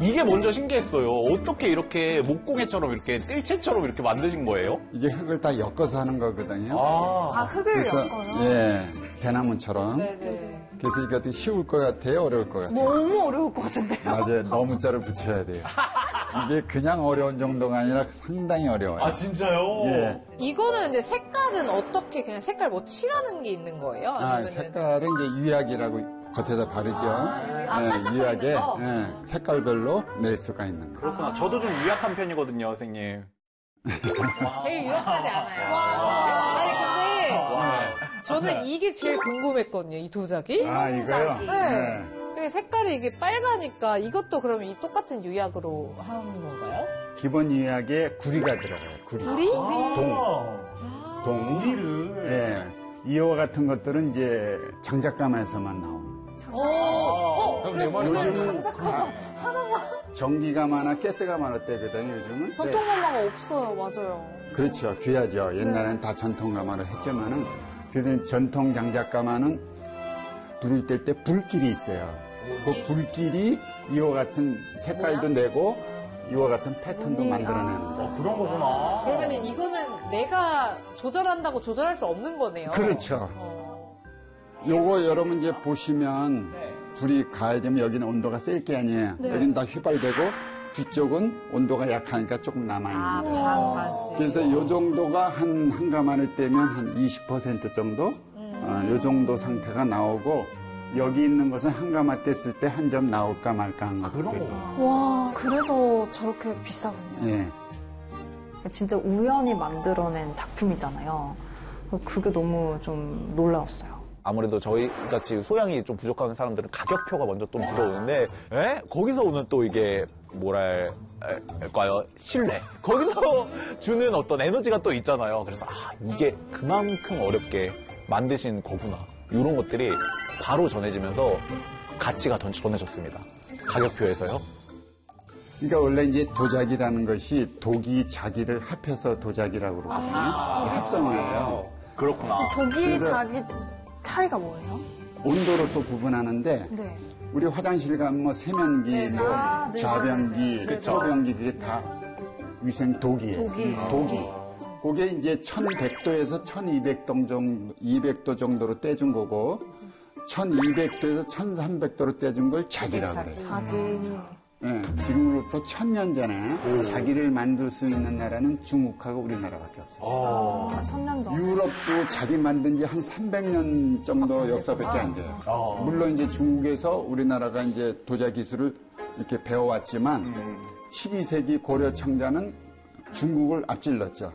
이게 먼저 신기했어요. 어떻게 이렇게 목공예처럼 이렇게 뜰채처럼 이렇게 만드신 거예요? 이게 흙을 다 엮어서 하는 거거든요. 흙을 그래서, 엮어요? 예, 대나무처럼. 네네. 그래서 이게 어떻게 쉬울 것 같아요? 어려울 것 같아요? 너무 어려울 것 같은데요? 맞아요. 너무 자를 붙여야 돼요. 이게 그냥 어려운 정도가 아니라 상당히 어려워요. 아, 진짜요? 예. 이거는 근데 색깔은 어떻게 그냥 색깔 뭐 칠하는 게 있는 거예요? 아니면은 색깔은 이제 유약이라고 겉에다 바르죠. 반짝거리는 유약에 거? 색깔별로 낼 수가 있는 거. 그렇구나. 저도 좀 유약한 편이거든요, 선생님. 제일 유약하지 않아요. 아니 근데 저는 이게 제일 궁금했거든요. 이 도자기. 이거요? 네. 이게 색깔이 이게 빨가니까 이것도 그러면 이 똑같은 유약으로 하는 건가요? 기본 유약에 구리가 들어가요. 구리. 구리? 동. 구리를. 예. 이와 같은 것들은 이제 장작가마에서만 나옵니다. 요즘은 전기가 많아, 가스가 많았대거든요, 요즘은. 전통가마가 없어요, 맞아요. 그렇죠. 귀하죠. 옛날엔 다 전통가마로 했지만은, 그래서 전통 장작가마는 불을 뗄 때 불길이 있어요. 그 불길이 이와 같은 색깔도 내고, 이와 같은 패턴도 만들어내는 거예요. 그런 거구나. 그러면은 이거는 내가 조절한다고 조절할 수 없는 거네요. 그렇죠. 요거 여러분 이제 보시면 불이 가야 되면 여기는 온도가 셀 게 아니에요. 여기는 다 휘발되고 뒤쪽은 온도가 약하니까 조금 남아있는 거예요. 반씩. 그래서 요 정도가 한 가마를 떼면 한 20% 정도? 요 정도 상태가 나오고 여기 있는 것은 한 가마 뗐을 때 한 점 나올까 말까 한 거. 그런 거구나. 와, 그래서 저렇게 비싸군요. 예. 진짜 우연히 만들어낸 작품이잖아요. 그게 너무 좀 놀라웠어요. 아무래도 저희 같이 소양이 좀 부족한 사람들은 가격표가 먼저 좀 들어오는데, 거기서 오는 또 이게 뭐랄까요? 신뢰. 거기서 주는 어떤 에너지가 또 있잖아요. 그래서 이게 그만큼 어렵게 만드신 거구나. 이런 것들이 바로 전해지면서 가치가 더 전해졌습니다. 가격표에서요. 그러니까 원래 이제 도자기라는 것이 독이 자기를 합해서 도자기라고 그러거든요. 합성어예요. 그렇구나. 독이 자기 차이가 뭐예요? 온도로서 구분하는데 네. 우리 화장실 가면 뭐 세면기, 뭐 좌변기, 소변기 그게 다 위생 독이에요. 독이. 그게 이제 1100도에서 1200도 정도, 200도 정도로 떼준 거고 1200도에서 1300도로 떼준 걸 자기라고 그래요. 자기. 네, 지금으로부터 1000년 전에 자기를 만들 수 있는 나라는 중국하고 우리나라밖에 없어요. 1000년 전. 유럽도 자기 만든 지 한 300년 정도 역사밖에 안 돼요. 물론 이제 중국에서 우리나라가 이제 도자 기술을 이렇게 배워왔지만 12세기 고려 청자는 중국을 앞질렀죠.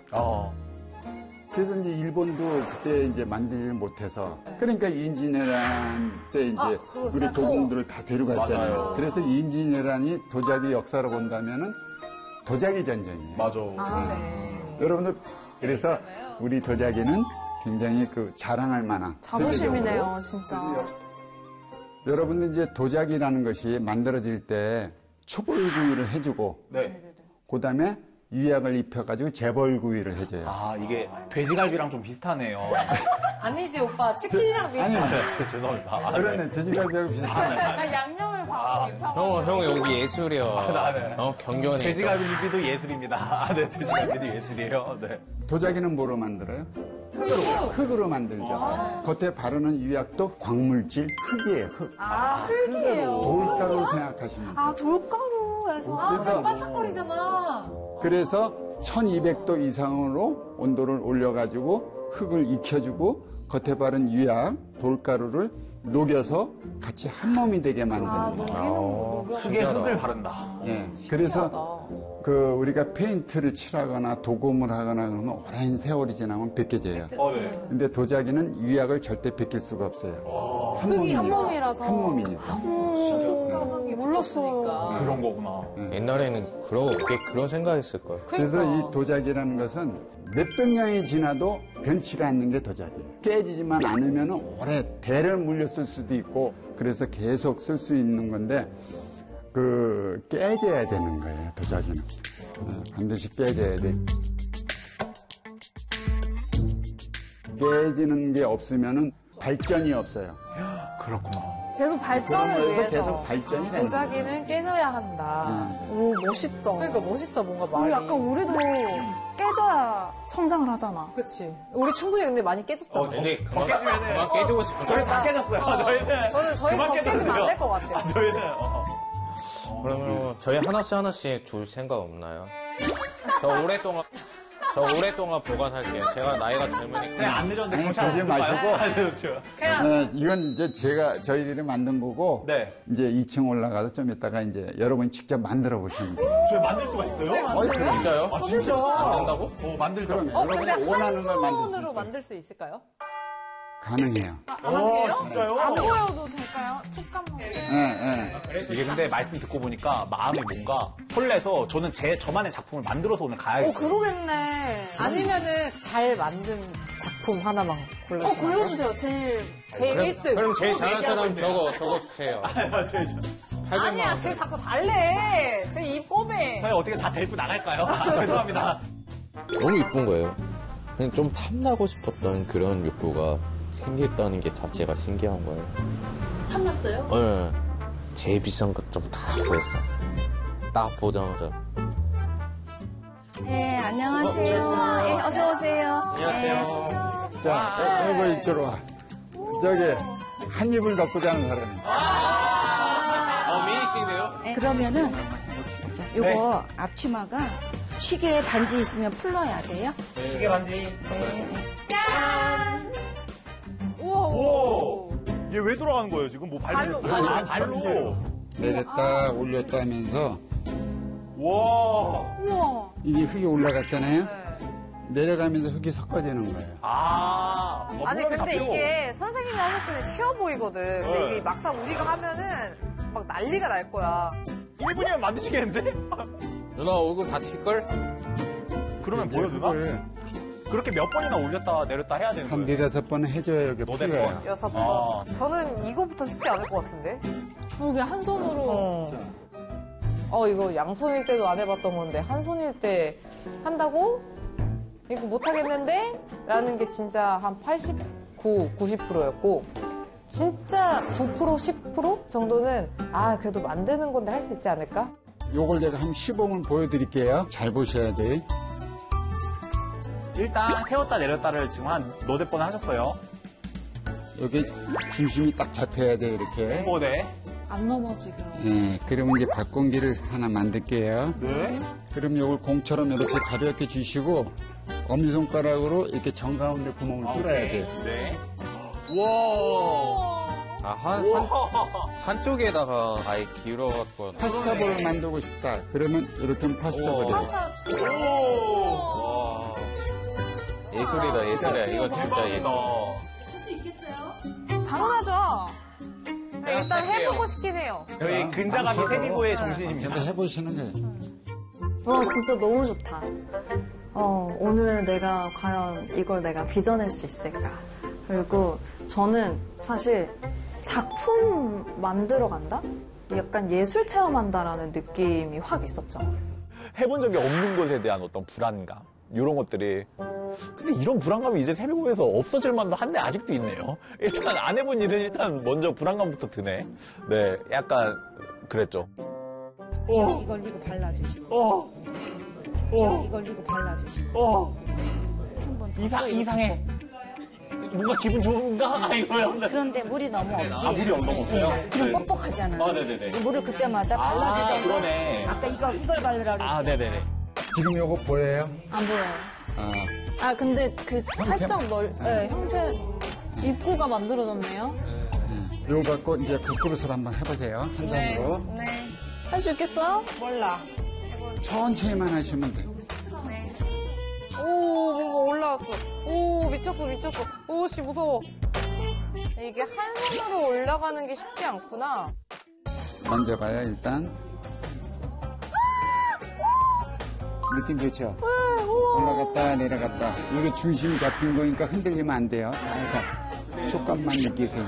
그래서 이제 일본도 그때 이제 만들지 못해서 그러니까 임진왜란 때 이제 우리 도공들을 다 데려갔잖아요. 맞아요. 그래서 임진왜란이 도자기 역사로 본다면은 도자기 전쟁이에요. 맞아. 여러분들 그래서 우리 도자기는 굉장히 그 자랑할 만한 자부심이네요, 진짜. 여러분들 이제 도자기라는 것이 만들어질 때 초벌구이를 해주고 그다음에 유약을 입혀가지고 재벌구이를 해줘요. 이게 돼지갈비랑 좀 비슷하네요. 아니지 오빠 치킨이랑 비슷해. 죄송합니다. 그러네, 돼지갈비하고 비슷하네. 양념을 바꿔. 형 여기 예술이야. 네. 경건해. 돼지갈비도 예술입니다. 네, 돼지갈비도 예술이에요. 네. 도자기는 뭐로 만들어요? 흙으로 만들죠. 겉에 바르는 유약도 광물질 흙이에요, 흙. 흙이에요. 돌가루 생각하시면 돼요. 돌가루에서. 그래서 반짝거리잖아. 그래서 1200도 이상으로 온도를 올려가지고 흙을 익혀주고 겉에 바른 유약, 돌가루를 녹여서 같이 한 몸이 되게 만드는 거예요. 흙에 흙을 바른다. 예. 그래서 그 우리가 페인트를 칠하거나 도금을 하거나 그러면 오랜 세월이 지나면 벗겨져요. 네. 근데 도자기는 유약을 절대 벗길 수가 없어요. 한 흙이 한 몸이니까. 몸이라서. 한 몸이니까. 흙과 흙이 몰랐으니까. 그런 거구나. 옛날에는 그런 생각했을 거예요. 그래서 이 도자기라는 것은 몇백 년이 지나도 변치가 않는 게 도자기예요. 깨지지만 않으면 오래 대를 물렸을 수도 있고 그래서 계속 쓸 수 있는 건데 깨져야 되는 거예요, 도자기는. 반드시 깨져야 돼. 깨지는 게 없으면은 발전이 없어요. 그렇구나. 계속 그런 발전을 거에서 위해서. 계속 발전이 되는 도자기는 깨져야 한다. 오, 멋있다. 그러니까 멋있다, 뭔가 우리 말이. 약간 우리도 깨져야 성장을 하잖아. 그치. 우리 충분히 근데 많이 깨졌잖아. 근데 그만 깨지면은 깨지고 싶은 저희 거. 다 깨졌어요. 저희는. 저희 그만 더 깨지면 깨졌어요. 안 될 것 같아요. 저희는. 그러면 저희 하나씩 줄 생각 없나요? 저 오랫동안 보관할게요. 제가 나이가 젊으니까. 안 늦었는데 아니, 경찰 그러지 마시고. 그렇죠. 네, 이건 이제 저희들이 만든 거고 네. 이제 2층 올라가서 좀 이따가 이제 여러분 직접 만들어 보시면 돼요. 저희 만들 수가 있어요? 어이, 그럼. 진짜요? 아, 진짜? 만든다고? 만들죠. 그러면 근데 여러분이 원하는 걸 만들 수 손으로 있어요. 만들 수 있을까요? 가능해요. 진짜요? 안 보여도 될까요? 촉감만. 예, 예. 이게 근데 말씀 듣고 보니까 마음이 뭔가 설레서 저는 저만의 작품을 만들어서 오늘 가야겠어요. 그러겠네. 아니면은 잘 만든 작품 하나만 골라주세요. 골라주세요. 제일. 제일 1등. 그럼 제일 잘하는 사람 저거 주세요. 아니야, 쟤 자꾸 달래. 쟤 입 꼬매. 저희 어떻게 다 데리고 나갈까요? 죄송합니다. 너무 이쁜 거예요. 그냥 좀 탐나고 싶었던 그런 욕구가 생겼다는 게 자체가 신기한 거예요. 탐났어요? 네. 제일 비싼 것 좀 다 구했어. 딱 보자마자. 네, 안녕하세요. 네, 어서오세요. 안녕하세요. 자, 이거 이쪽으로 와. 저기 한 입을 덮고 자는 사람이. 미니씨인데요? 그러면은 요거 앞치마가 시계에 반지 있으면 풀러야 돼요. 시계 반지. 우와, 우와. 얘 왜 돌아가는 거예요, 지금? 뭐 발로? 아니, 발로. 내렸다 올렸다 하면서 와. 우와. 이게 흙이 올라갔잖아요. 내려가면서 흙이 섞어지는 거예요. 아니, 근데 이게 선생님이 하실 때는 쉬워 보이거든. 근데 네. 이게 막상 우리가 하면은 막 난리가 날 거야. 1분이면 만드시겠는데? 누나 얼굴 다칠걸? 그러면 뭐예요, 누나? 그걸 그렇게 몇 번이나 올렸다 내렸다 해야 되는 한 거예요? 4-5번 해줘야 이게 노대 풀려요. 6번. 저는 이거부터 쉽지 않을 것 같은데? 그러게, 한 손으로. 이거 양손일 때도 안 해봤던 건데, 한 손일 때 한다고? 이거 못하겠는데? 라는 게 진짜 한 89, 90%였고, 진짜 9%, 10% 정도는, 그래도 만드는 건데 할 수 있지 않을까? 요걸 제가 한 시범을 보여드릴게요. 잘 보셔야 돼. 일단 세웠다 내렸다를 지금 한 너댓 번 하셨어요. 여기 중심이 딱 잡혀야 돼, 이렇게. 네. 안 넘어지게. 예, 그러면 이제 발공기를 하나 만들게요. 네. 그럼 요걸 공처럼 이렇게 가볍게 쥐시고, 엄지손가락으로 이렇게 정가운데 구멍을 뚫어야 돼요. 네. 와. 한쪽에다가 아예 기울어갖고. 파스타볼을 만들고 싶다. 그러면 이렇게 하면 파스타볼이 돼요. 와. 예술이다, 예술이야. 이거 진짜 예술. 당연하죠. 일단 해보고 싶긴 해요. 저희 근자감이 세미고의 정신입니다. 저도 해보시는 거예요. 와, 진짜 너무 좋다. 오늘 내가 과연 이걸 내가 빚어낼 수 있을까. 그리고 저는 사실 작품 만들어 간다? 약간 예술 체험한다라는 느낌이 확 있었죠. 해본 적이 없는 것에 대한 어떤 불안감 이런 것들이 근데 이런 불안감이 이제 세미고에서 없어질 만도 한데 아직도 있네요. 일단 안 해본 일은 일단 먼저 불안감부터 드네. 네, 약간 그랬죠. 이걸 이거 발라주시고. 이걸 이거 발라주시고. 이상해. 뭔가 기분 좋은가? 이거요. 그런데 물이 너무 없지. 물이 너무 없어요? 그럼 뻑뻑하잖아. 네네네. 물을 그때마다 발라주던가. 그러네. 아까 이걸 바르라 그랬지. 네네네. 지금 요거 보여요? 안 보여요. 아, 근데 그 살짝 형태, 입구가 만들어졌네요. 요거 갖고 이제 국그릇을 한번 해보세요. 한 손으로. 네. 할 수 있겠어요? 몰라. 천천히만 하시면 돼요. 오, 뭔가 올라왔어. 오, 미쳤어. 오, 씨, 무서워. 이게 한 손으로 올라가는 게 쉽지 않구나. 만져봐요, 일단. 느낌 좋죠? 올라갔다, 내려갔다. 이게 중심 잡힌 거니까 흔들리면 안 돼요. 살살. 촉감만 느끼세요.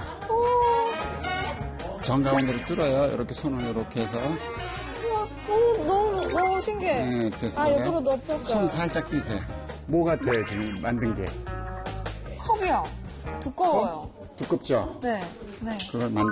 정가운데로 뚫어요. 이렇게 손을 이렇게 해서. 너무 신기해. 네, 됐어요. 옆으로 넓혔어요. 손 살짝 띄세요. 뭐 같아요, 지금 만든 게? 컵이요. 두꺼워요. 두껍죠? 네. 그걸 만들